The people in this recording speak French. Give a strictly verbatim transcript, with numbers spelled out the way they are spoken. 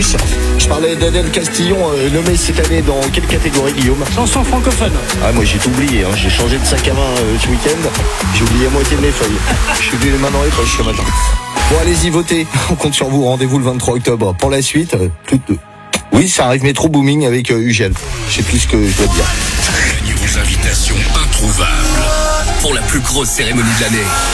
plus. Je parlais d'Adèle Castillon, euh, nommée cette année dans quelle catégorie, Guillaume? Chanson francophone. Ah, moi j'ai tout oublié, hein. J'ai changé de sac à main euh, ce week-end. J'ai oublié la moitié de mes feuilles. Je suis venu les mains dans les poches ce matin. Bon, allez-y, votez. On compte sur vous. Rendez-vous le vingt-trois octobre. Pour la suite, euh, toute... oui, ça arrive métro booming avec euh, Ugel. Je sais plus ce que je dois dire. Gagnez vos invitations introuvables pour la plus grosse cérémonie de l'année.